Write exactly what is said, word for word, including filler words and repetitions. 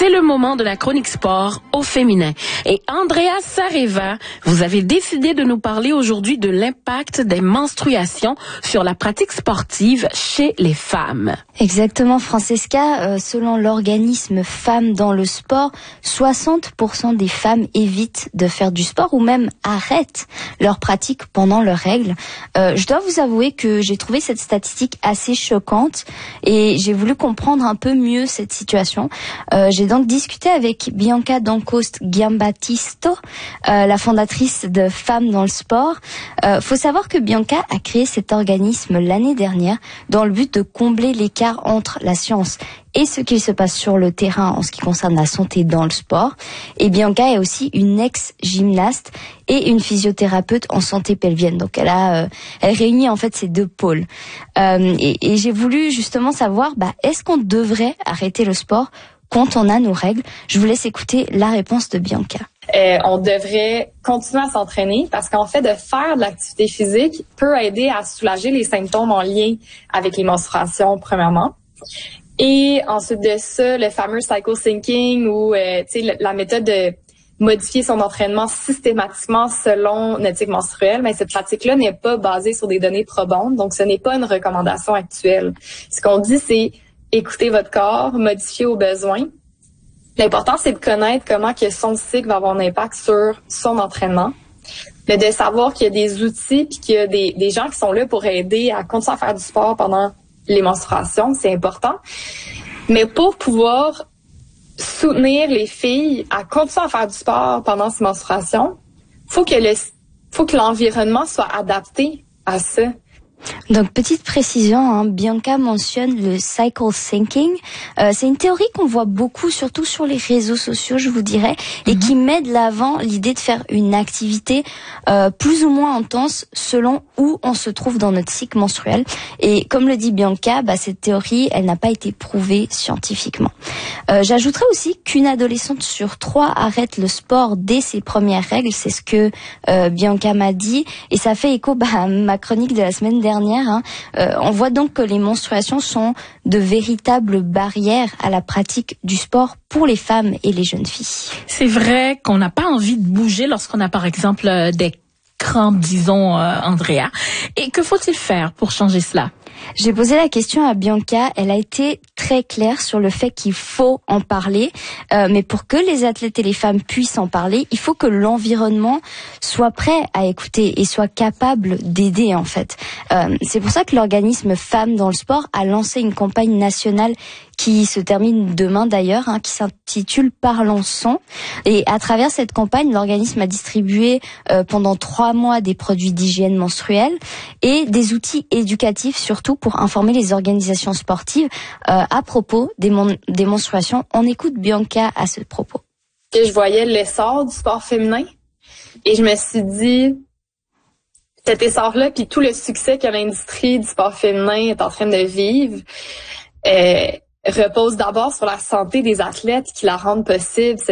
C'est le moment de la chronique sport au féminin. Et Andrea Sareva, vous avez décidé de nous parler aujourd'hui de l'impact des menstruations sur la pratique sportive chez les femmes. Exactement, Francesca. Euh, selon l'organisme Femmes dans le sport, soixante pour cent des femmes évitent de faire du sport ou même arrêtent leur pratique pendant leurs règles. Euh, je dois vous avouer que j'ai trouvé cette statistique assez choquante et j'ai voulu comprendre un peu mieux cette situation. Euh, j'ai donc discuté avec Bianca Dancost Giambattisto, euh, la fondatrice de Femmes dans le sport. Euh, faut savoir que Bianca a créé cet organisme l'année dernière dans le but de combler l'écart entre la science et ce qui se passe sur le terrain en ce qui concerne la santé dans le sport. Et Bianca est aussi une ex-gymnaste et une physiothérapeute en santé pelvienne. Donc elle a, euh, elle réunit en fait ces deux pôles. Euh, et, et j'ai voulu justement savoir, bah, est-ce qu'on devrait arrêter le sport quand on a nos règles? Je vous laisse écouter la réponse de Bianca. Euh, on devrait continuer à s'entraîner parce qu'en fait, de faire de l'activité physique peut aider à soulager les symptômes en lien avec les menstruations, premièrement. Et ensuite de ça, le fameux cycle syncing ou euh, tu sais, la méthode de modifier son entraînement systématiquement selon notre cycle menstruel, mais cette pratique-là n'est pas basée sur des données probantes, donc ce n'est pas une recommandation actuelle. Ce qu'on dit, c'est écouter votre corps, modifier aux besoins. L'important, c'est de connaître comment que son cycle va avoir un impact sur son entraînement, mais de savoir qu'il y a des outils puis qu'il y a des, des gens qui sont là pour aider à continuer à faire du sport pendant les menstruations, c'est important. Mais pour pouvoir soutenir les filles à continuer à faire du sport pendant ces menstruations, faut que le, faut que l'environnement soit adapté à ça. Donc, petite précision, hein, Bianca mentionne le cycle syncing. Euh, c'est une théorie qu'on voit beaucoup, surtout sur les réseaux sociaux, je vous dirais, et mm-hmm. qui met de l'avant l'idée de faire une activité euh, plus ou moins intense selon où on se trouve dans notre cycle menstruel. Et comme le dit Bianca, bah, cette théorie, elle n'a pas été prouvée scientifiquement. Euh, j'ajouterais aussi qu'une adolescente sur trois arrête le sport dès ses premières règles. C'est ce que euh, Bianca m'a dit, et ça fait écho bah, à ma chronique de la semaine dernière. Dernière, hein. euh, on voit donc que les menstruations sont de véritables barrières à la pratique du sport pour les femmes et les jeunes filles. C'est vrai qu'on n'a pas envie de bouger lorsqu'on a par exemple des crampes, disons, euh, Andrea. Et que faut-il faire pour changer cela? J'ai posé la question à Bianca, elle a été très claire sur le fait qu'il faut en parler, euh, mais pour que les athlètes et les femmes puissent en parler, il faut que l'environnement soit prêt à écouter et soit capable d'aider en fait. Euh, c'est pour ça que l'organisme Femmes dans le sport a lancé une campagne nationale qui se termine demain d'ailleurs, hein, qui s'intitule Parlons Sang. Et à travers cette campagne, l'organisme a distribué euh, pendant trois mois des produits d'hygiène menstruelle et des outils éducatifs surtout pour informer les organisations sportives euh, à propos des, mon- des menstruations. On écoute Bianca à ce propos. Et je voyais l'essor du sport féminin et je me suis dit, cet essor-là, puis tout le succès que l'industrie du sport féminin est en train de vivre, euh, repose d'abord sur la santé des athlètes qui la rendent possible.